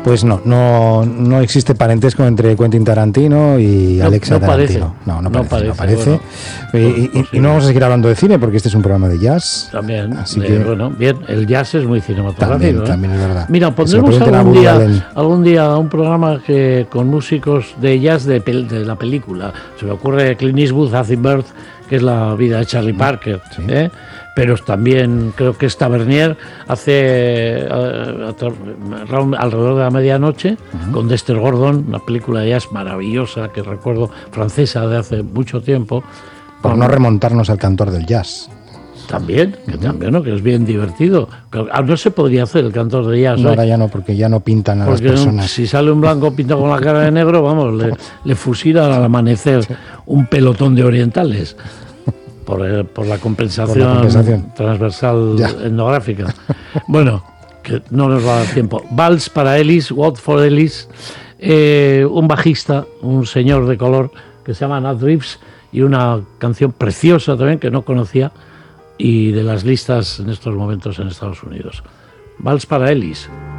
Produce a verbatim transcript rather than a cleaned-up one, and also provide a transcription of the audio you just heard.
Pues no, no, no existe parentesco entre Quentin Tarantino y No, Alexa no Tarantino. parece. No, no No parece. No parece, parece. bueno, y, y- pues y no vamos a seguir hablando de cine porque este es un programa de jazz. También, Así eh, que bueno, bien, el jazz es muy cinematográfico. también, ¿eh? también es verdad. Mira, Que se lo pondremos pregunten a algún Woody día, Allen. algún día un programa que con músicos de jazz de, pel- de la película. Se me ocurre Clint Eastwood, Happy Birth, que es la vida de Charlie Parker. Sí. ¿eh? Pero también creo que es Tavernier hace eh, a- a- alrededor de la medianoche uh-huh. con Dexter Gordon, una película de jazz maravillosa que recuerdo, francesa de hace mucho tiempo. Por con, no remontarnos al cantor del jazz. También, que uh-huh. también, ¿no? Que es bien divertido. No se podría hacer el cantor de jazz. No, ahora ya no, porque ya no pintan a porque las personas. Un, si sale un blanco pintado con la cara de negro, vamos, le, le fusilan al amanecer sí. un pelotón de orientales. Por, el, por, la compensación por la compensación transversal ya. etnográfica. Bueno, que no nos va a dar tiempo. Vals para Ellis, Waltz for Ellis, eh, un bajista, un señor de color que se llama Nat Reeves, y una canción preciosa también que no conocía y de las listas en estos momentos en Estados Unidos. Vals para Ellis.